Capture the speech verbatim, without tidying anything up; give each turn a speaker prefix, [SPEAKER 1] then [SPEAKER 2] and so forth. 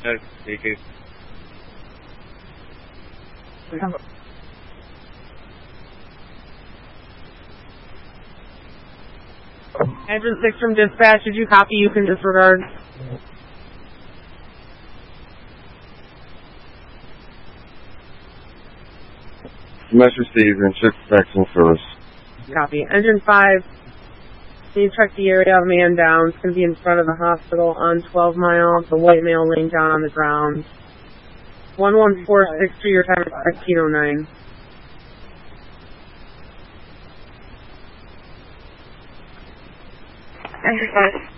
[SPEAKER 1] Yes, speaking.
[SPEAKER 2] Engine six from dispatch, did you copy? You can disregard.
[SPEAKER 1] Message received and ship protection service.
[SPEAKER 2] Copy. Engine five, can you check the area? Man down. It's going to be in front of the hospital on twelve mile. The white male laying down on the ground. one one four six three, your time is fifteen oh nine.
[SPEAKER 3] Engine five.